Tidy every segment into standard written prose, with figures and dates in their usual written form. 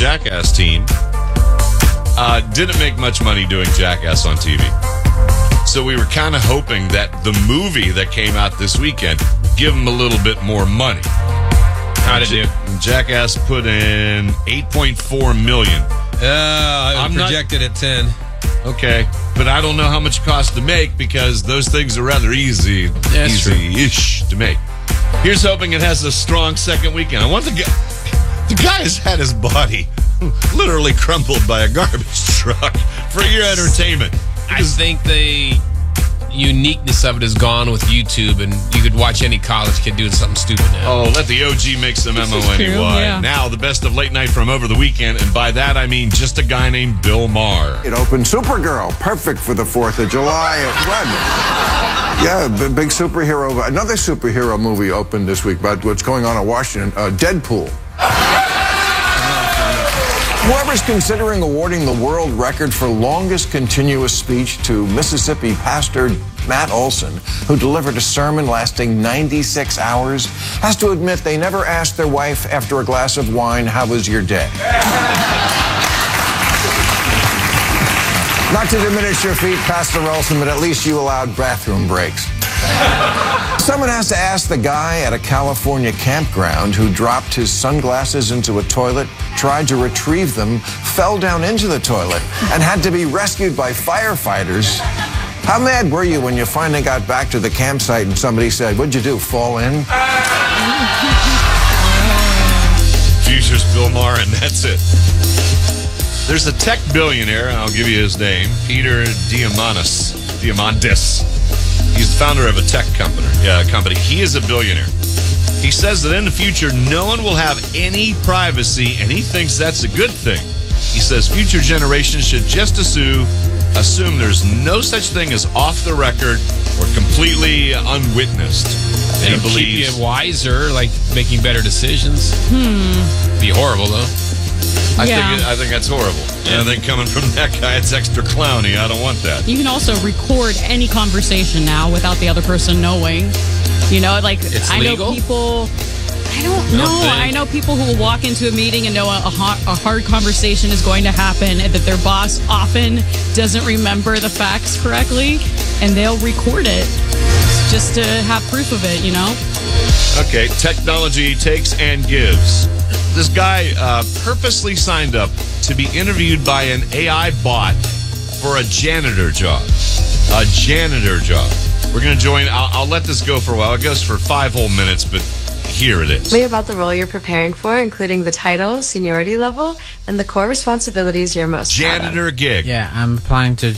Jackass team didn't make much money doing Jackass on TV. So we were kind of hoping that the movie that came out this weekend give them a little bit more money. How'd it do? Jackass put in $8.4 million. I'm projected at 10. Okay, but I don't know how much it costs to make because those things are rather easy-ish to make. Here's hoping it has a strong second weekend. I want the guy has had his body literally crumpled by a garbage truck for your entertainment. I think the uniqueness of it is gone with YouTube, and you could watch any college kid doing something stupid now. Oh, let the OG make some M-O-N-E-Y. Yeah. Now, the best of late night from over the weekend, and by that I mean just a guy named Bill Maher. It opened Supergirl, perfect for the 4th of July. Yeah, big superhero. Another superhero movie opened this week about what's going on in Washington, Deadpool. Whoever's considering awarding the world record for longest continuous speech to Mississippi pastor Matt Olson, who delivered a sermon lasting 96 hours, has to admit they never asked their wife after a glass of wine, "How was your day?" Not to diminish your feat, Pastor Olson, but at least you allowed bathroom breaks. Someone has to ask the guy at a California campground who dropped his sunglasses into a toilet, tried to retrieve them, fell down into the toilet, and had to be rescued by firefighters. How mad were you when you finally got back to the campsite and somebody said, "What'd you do, fall in?" Future's Bill Maher, and that's it. There's a tech billionaire, and I'll give you his name, Peter Diamandis. He's the founder of a tech company. He is a billionaire. He says that in the future, no one will have any privacy, and he thinks that's a good thing. He says future generations should just assume there's no such thing as off the record or completely unwitnessed. And he It'll keep believes you wiser, like making better decisions. Be horrible, though. I think that's horrible. And I think coming from that guy, it's extra clowny. I don't want that. You can also record any conversation now without the other person knowing. You know, like It's I legal? know people. I don't know. I know people who will walk into a meeting and know a hard conversation is going to happen, and that their boss often doesn't remember the facts correctly, and they'll record it just to have proof of it. You know. Okay, technology takes and gives. This guy purposely signed up to be interviewed by an AI bot for a janitor job. A janitor job. We're going to join. I'll let this go for a while. It goes for 5 whole minutes, but here it is. Tell me about the role you're preparing for, including the title, seniority level, and the core responsibilities you're most proud of. Janitor gig. Yeah, I'm applying to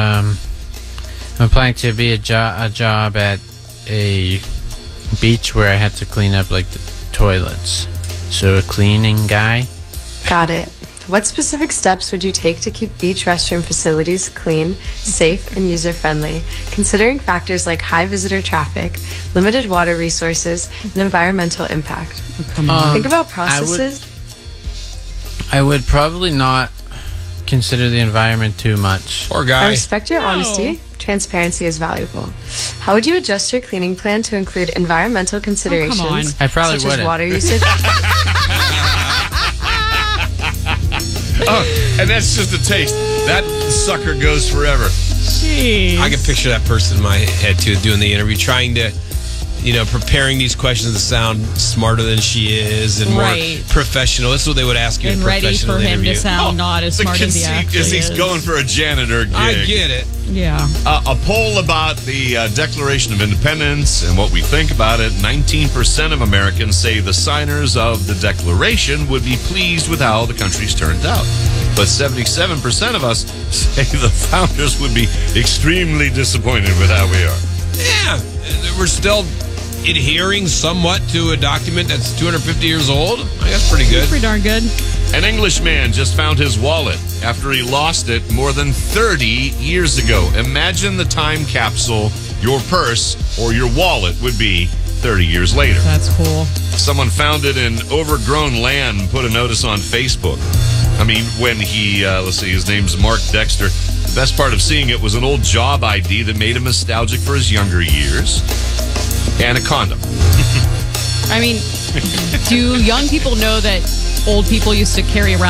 be a job at a beach where I had to clean up like the toilets. So a cleaning guy. Got it. What specific steps would you take to keep beach restroom facilities clean, safe, and user-friendly, considering factors like high visitor traffic, limited water resources, and environmental impact? Think about processes. I would probably not consider the environment too much. Poor I guy. respect your honesty. Transparency is valuable. How would you adjust your cleaning plan to include environmental considerations, I probably such as wouldn't. water usage? Oh, and that's just a taste. That sucker goes forever. Jeez. I can picture that person in my head, too, doing the interview, trying to, preparing these questions to sound smarter than she is and more Right. professional. This is what they would ask you in and a ready professional for him interview. to sound not as The smart as he conceit actually is he's is. going for a janitor gig. I get it. Yeah. A poll about the Declaration of Independence and what we think about it. 19% of Americans say the signers of the Declaration would be pleased with how the country's turned out. But 77% of us say the founders would be extremely disappointed with how we are. Yeah, we're still adhering somewhat to a document that's 250 years old. I think that's pretty good. Pretty darn good. An Englishman just found his wallet after he lost it more than 30 years ago. Imagine the time capsule your purse or your wallet would be 30 years later. That's cool. Someone found it in overgrown land and put a notice on Facebook. I mean, when he, his name's Mark Dexter. The best part of seeing it was an old job ID that made him nostalgic for his younger years. And a condom. I mean, do young people know that old people used to carry around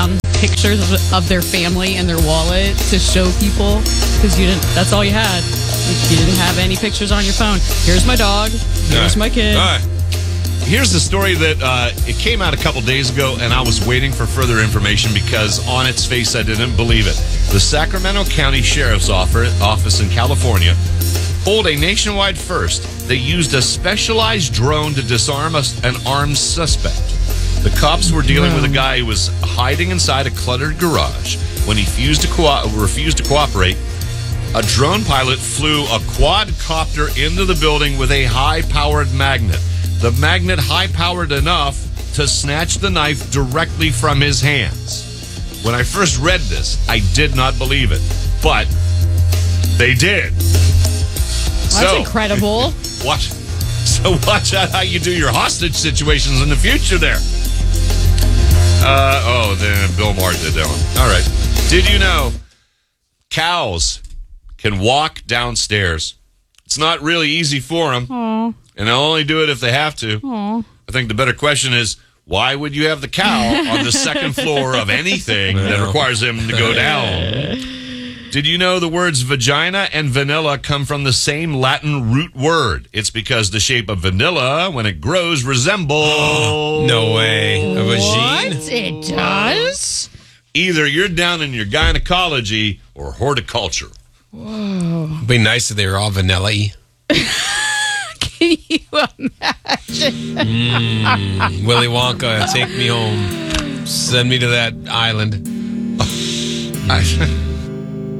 pictures of their family and their wallet to show people because that's all you had. You didn't have any pictures on your phone. Here's my dog. Here's my kid. All right. Here's the story that it came out a couple days ago, and I was waiting for further information because on its face I didn't believe it. The Sacramento County Sheriff's Office in California pulled a nationwide first. They used a specialized drone to disarm an armed suspect. The cops were dealing with a guy who was hiding inside a cluttered garage. When he refused to cooperate, a drone pilot flew a quadcopter into the building with a high-powered magnet. The magnet high-powered enough to snatch the knife directly from his hands. When I first read this, I did not believe it, but they did. That's incredible. Watch out how you do your hostage situations in the future there. Then Bill Maher did that one. All right. Did you know cows can walk downstairs? It's not really easy for them. Aww. And they'll only do it if they have to. Aww. I think the better question is, why would you have the cow on the second floor of anything that requires him to go down? Did you know the words vagina and vanilla come from the same Latin root word? It's because the shape of vanilla, when it grows, resembles... No way. A vagine? What? It does? Either you're down in your gynecology or horticulture. Whoa. It'd be nice if they were all vanilla-y. Can you imagine? Willy Wonka, take me home. Send me to that island.